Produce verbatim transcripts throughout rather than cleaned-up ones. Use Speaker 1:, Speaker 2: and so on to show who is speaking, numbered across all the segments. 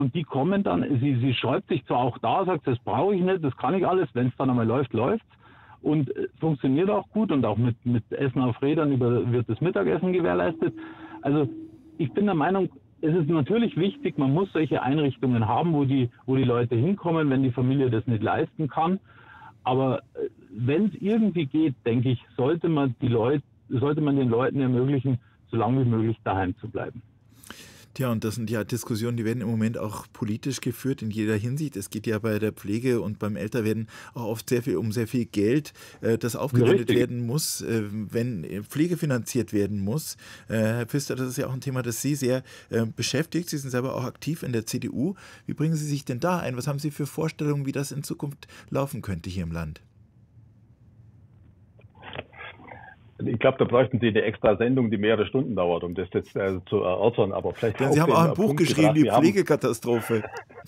Speaker 1: Und die kommen dann, sie, sie schreibt sich zwar auch da, sagt, das brauche ich nicht, das kann ich alles, wenn es dann einmal läuft, läuft und äh, funktioniert auch gut und auch mit, mit Essen auf Rädern über, wird das Mittagessen gewährleistet. Also ich bin der Meinung, es ist natürlich wichtig, man muss solche Einrichtungen haben, wo die, wo die Leute hinkommen, wenn die Familie das nicht leisten kann. Aber äh, wenn es irgendwie geht, denke ich, sollte man die Leute, sollte man den Leuten ermöglichen, so lange wie möglich daheim zu bleiben.
Speaker 2: Tja, und das sind ja Diskussionen, die werden im Moment auch politisch geführt in jeder Hinsicht. Es geht ja bei der Pflege und beim Älterwerden auch oft sehr viel um sehr viel Geld, äh, das aufgewendet
Speaker 1: Richtig.
Speaker 2: werden muss, äh, wenn Pflege finanziert werden muss. Äh, Herr Pfister, das ist ja auch ein Thema, das Sie sehr äh, beschäftigt. Sie sind selber auch aktiv in der C D U. Wie bringen Sie sich denn da ein? Was haben Sie für Vorstellungen, wie das in Zukunft laufen könnte hier im Land?
Speaker 3: Ich glaube, da bräuchten Sie eine extra Sendung, die mehrere Stunden dauert, um das jetzt äh, zu erörtern. Aber vielleicht
Speaker 2: Denn
Speaker 3: auch
Speaker 2: Sie haben auch ein
Speaker 3: den
Speaker 2: Buch
Speaker 3: Punkt
Speaker 2: geschrieben,
Speaker 3: gebracht,
Speaker 2: die
Speaker 3: wir haben-
Speaker 2: Pflegekatastrophe.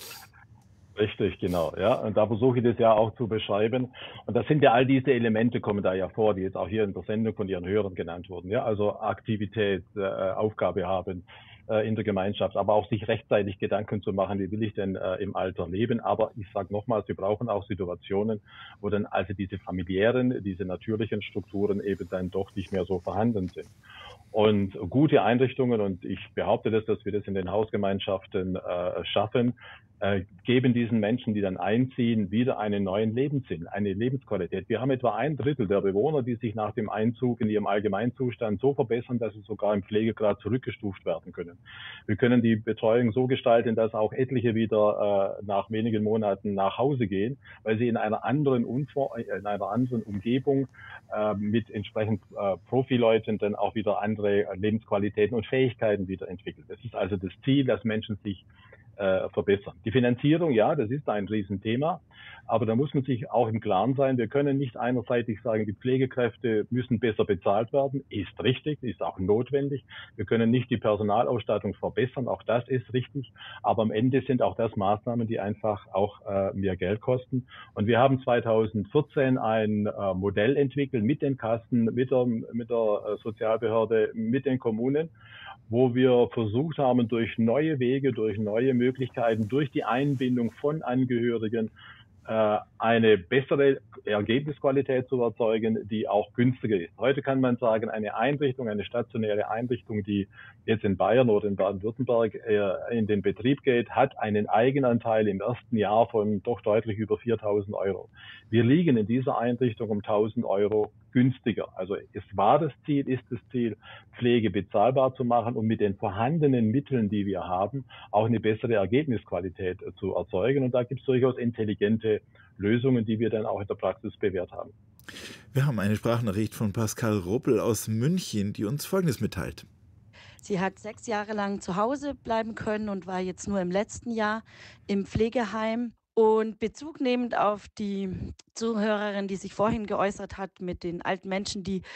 Speaker 3: Richtig, genau. Ja, und da versuche ich das ja auch zu beschreiben. Und das sind ja all diese Elemente, kommen da ja vor, die jetzt auch hier in der Sendung von Ihren Hörern genannt wurden. Ja, also Aktivität, äh, Aufgabe haben äh, in der Gemeinschaft, aber auch sich rechtzeitig Gedanken zu machen, wie will ich denn äh, im Alter leben. Aber ich sage nochmals, wir brauchen auch Situationen, wo dann also diese familiären, diese natürlichen Strukturen eben dann doch nicht mehr so vorhanden sind. Und gute Einrichtungen, und ich behaupte das, dass wir das in den Hausgemeinschaften äh, schaffen, äh, geben diesen Menschen, die dann einziehen, wieder einen neuen Lebenssinn, eine Lebensqualität. Wir haben etwa ein Drittel der Bewohner, die sich nach dem Einzug in ihrem Allgemeinzustand so verbessern, dass sie sogar im Pflegegrad zurückgestuft werden können. Wir können die Betreuung so gestalten, dass auch etliche wieder äh, nach wenigen Monaten nach Hause gehen, weil sie in einer anderen, Unvor in einer anderen Umgebung äh, mit entsprechend äh, Profileuten dann auch wieder andere Lebensqualitäten und Fähigkeiten wieder entwickeln. Das ist also das Ziel, dass Menschen sich äh, verbessern. Die Finanzierung, ja, das ist ein Riesenthema, aber da muss man sich auch im Klaren sein, wir können nicht einerseitig sagen, die Pflegekräfte müssen besser bezahlt werden, ist richtig, ist auch notwendig. Wir können nicht die Personalausstattung verbessern, auch das ist richtig, aber am Ende sind auch das Maßnahmen, die einfach auch äh, mehr Geld kosten. Und wir haben zweitausendvierzehn ein äh, Modell entwickelt mit den Kassen, mit der, mit der Sozialbehörde, mit den Kommunen, wo wir versucht haben, durch neue Wege, durch neue Möglichkeiten, durch die Einbindung von Angehörigen äh, eine bessere Ergebnisqualität zu erzeugen, die auch günstiger ist. Heute kann man sagen, eine Einrichtung, eine stationäre Einrichtung, die jetzt in Bayern oder in Baden-Württemberg äh, in den Betrieb geht, hat einen Eigenanteil im ersten Jahr von doch deutlich über viertausend Euro. Wir liegen in dieser Einrichtung um tausend Euro günstiger. Also es war das Ziel, ist das Ziel, Pflege bezahlbar zu machen und mit den vorhandenen Mitteln, die wir haben, auch eine bessere Ergebnisqualität äh, zu erzeugen. Und da gibt es durchaus intelligente Lösungen, die wir dann auch in der Praxis bewährt haben.
Speaker 2: Wir haben eine Sprachnachricht von Pascal Ruppel aus München, die uns Folgendes mitteilt.
Speaker 4: Sie hat sechs Jahre lang zu Hause bleiben können und war jetzt nur im letzten Jahr im Pflegeheim. Und Bezug nehmend auf die Zuhörerin, die sich vorhin geäußert hat mit den alten Menschen, die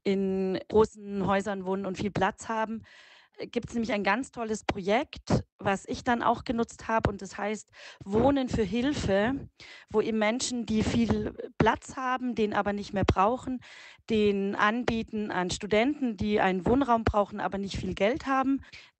Speaker 4: in großen Häusern wohnen und viel Platz haben, gibt es nämlich ein ganz tolles Projekt, was ich dann auch genutzt habe, und das heißt Wohnen für Hilfe, wo eben Menschen, die viel Platz haben, den aber nicht mehr brauchen, den anbieten an Studenten, die einen Wohnraum brauchen, aber nicht viel Geld haben.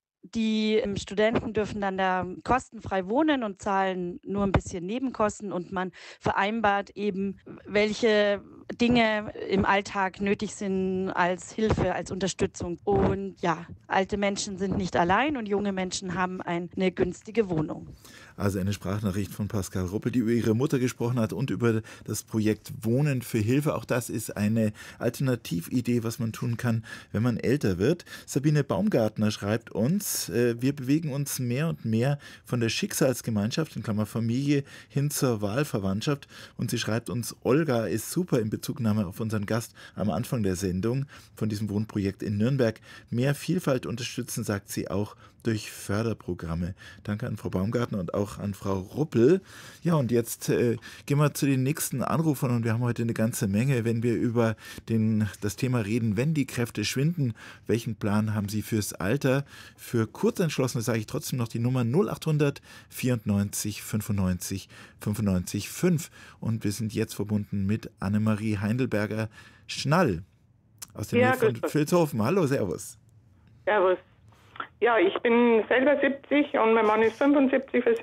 Speaker 4: Die ähm, Studenten dürfen dann da kostenfrei wohnen und zahlen nur ein bisschen Nebenkosten, und man vereinbart eben, welche Dinge im Alltag nötig sind als Hilfe, als Unterstützung. Und ja, alte Menschen sind nicht allein und junge Menschen haben eine günstige Wohnung.
Speaker 2: Also eine Sprachnachricht von Pascal Ruppel, die über ihre Mutter gesprochen hat und über das Projekt Wohnen für Hilfe. Auch das ist eine Alternatividee, was man tun kann, wenn man älter wird. Sabine Baumgartner schreibt uns, äh, wir bewegen uns mehr und mehr von der Schicksalsgemeinschaft, in Klammer Familie, hin zur Wahlverwandtschaft. Und sie schreibt uns, Olga ist super in Bezugnahme auf unseren Gast am Anfang der Sendung von diesem Wohnprojekt in Nürnberg. Mehr Vielfalt unterstützen, sagt sie auch, durch Förderprogramme. Danke an Frau Baumgartner und auch an Frau Ruppel. Ja, und jetzt äh, gehen wir zu den nächsten Anrufern, und wir haben heute eine ganze Menge, wenn wir über den, das Thema reden, wenn die Kräfte schwinden. Welchen Plan haben Sie fürs Alter? Für Kurzentschlossene sage ich trotzdem noch die Nummer null achthundert vierundneunzig fünfundneunzig fünfundneunzig fünf. Und wir sind jetzt verbunden mit Annemarie Heindelberger-Schnall aus der
Speaker 5: Ja,
Speaker 2: Nähe von
Speaker 5: grüß Gott.
Speaker 2: Vilshofen. Hallo, servus.
Speaker 5: Servus. Ja, ich bin selber siebzig und mein Mann ist fünfundsiebzig. Wir